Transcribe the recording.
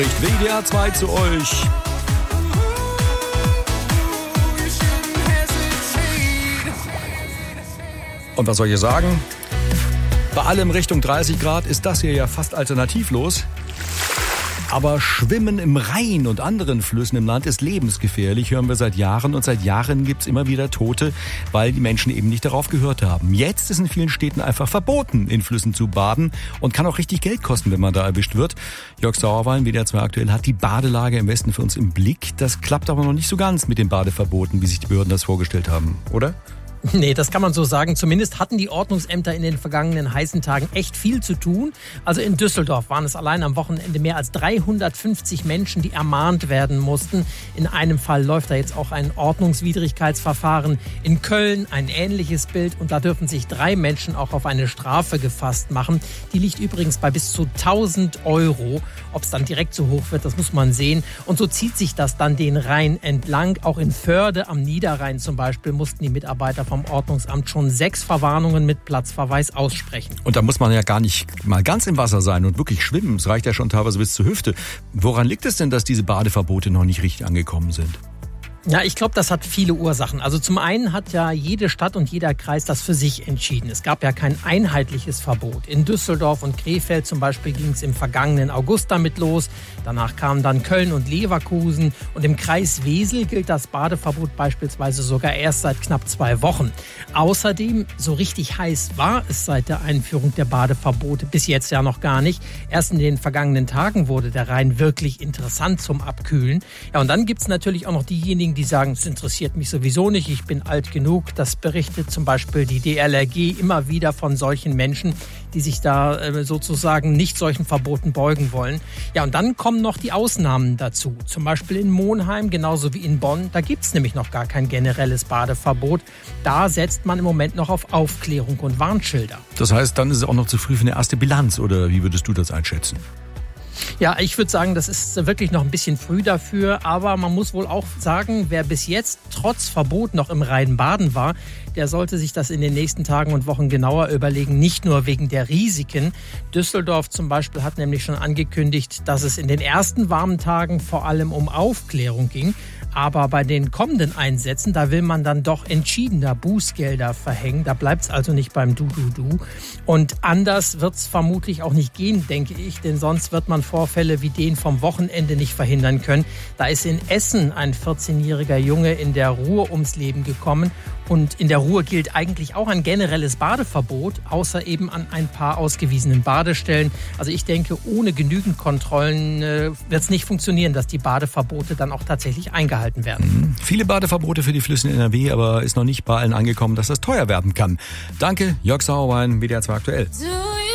WDR 2 zu euch. Und was soll ich sagen? Bei allem Richtung 30 Grad ist das hier ja fast alternativlos. Aber Schwimmen im Rhein und anderen Flüssen im Land ist lebensgefährlich, hören wir seit Jahren. Und seit Jahren gibt's immer wieder Tote, weil die Menschen eben nicht darauf gehört haben. Jetzt ist in vielen Städten einfach verboten, in Flüssen zu baden. Und kann auch richtig Geld kosten, wenn man da erwischt wird. Jörg Sauerwein, WDR 2 aktuell, hat die Badelage im Westen für uns im Blick. Das klappt aber noch nicht so ganz mit den Badeverboten, wie sich die Behörden das vorgestellt haben, oder? Nee, das kann man so sagen. Zumindest hatten die Ordnungsämter in den vergangenen heißen Tagen echt viel zu tun. Also in Düsseldorf waren es allein am Wochenende mehr als 350 Menschen, die ermahnt werden mussten. In einem Fall läuft da jetzt auch ein Ordnungswidrigkeitsverfahren. In Köln ein ähnliches Bild. Und da dürfen sich 3 Menschen auch auf eine Strafe gefasst machen. Die liegt übrigens bei bis zu 1.000 €. Ob es dann direkt so hoch wird, das muss man sehen. Und so zieht sich das dann den Rhein entlang. Auch in Förde am Niederrhein zum Beispiel mussten die Mitarbeiter vom Ordnungsamt schon 6 Verwarnungen mit Platzverweis aussprechen. Und da muss man ja gar nicht mal ganz im Wasser sein und wirklich schwimmen. Es reicht ja schon teilweise bis zur Hüfte. Woran liegt es denn, dass diese Badeverbote noch nicht richtig angekommen sind? Ja, ich glaube, das hat viele Ursachen. Also zum einen hat ja jede Stadt und jeder Kreis das für sich entschieden. Es gab ja kein einheitliches Verbot. In Düsseldorf und Krefeld zum Beispiel ging es im vergangenen August damit los. Danach kamen dann Köln und Leverkusen. Und im Kreis Wesel gilt das Badeverbot beispielsweise sogar erst seit knapp 2 Wochen. Außerdem, so richtig heiß war es seit der Einführung der Badeverbote bis jetzt ja noch gar nicht. Erst in den vergangenen Tagen wurde der Rhein wirklich interessant zum Abkühlen. Ja, und dann gibt's natürlich auch noch diejenigen, die sagen, es interessiert mich sowieso nicht, ich bin alt genug. Das berichtet zum Beispiel die DLRG immer wieder von solchen Menschen, die sich da sozusagen nicht solchen Verboten beugen wollen. Ja, und dann kommen noch die Ausnahmen dazu. Zum Beispiel in Monheim, genauso wie in Bonn. Da gibt's nämlich noch gar kein generelles Badeverbot. Da setzt man im Moment noch auf Aufklärung und Warnschilder. Das heißt, dann ist es auch noch zu früh für eine erste Bilanz, oder wie würdest du das einschätzen? Ja, ich würde sagen, das ist wirklich noch ein bisschen früh dafür. Aber man muss wohl auch sagen, wer bis jetzt trotz Verbot noch im Rhein baden war, der sollte sich das in den nächsten Tagen und Wochen genauer überlegen. Nicht nur wegen der Risiken. Düsseldorf zum Beispiel hat nämlich schon angekündigt, dass es in den ersten warmen Tagen vor allem um Aufklärung ging. Aber bei den kommenden Einsätzen, da will man dann doch entschiedener Bußgelder verhängen. Da bleibt es also nicht beim Du. Und anders wird es vermutlich auch nicht gehen, denke ich. Denn sonst wird man Vorfälle wie den vom Wochenende nicht verhindern können. Da ist in Essen ein 14-jähriger Junge in der Ruhr ums Leben gekommen. Und in der Ruhr gilt eigentlich auch ein generelles Badeverbot, außer eben an ein paar ausgewiesenen Badestellen. Also ich denke, ohne genügend Kontrollen wird es nicht funktionieren, dass die Badeverbote dann auch tatsächlich eingehalten werden. Viele Badeverbote für die Flüsse in NRW, aber ist noch nicht bei allen angekommen, dass das teuer werden kann. Danke, Jörg Sauerwein, WDR 2 aktuell.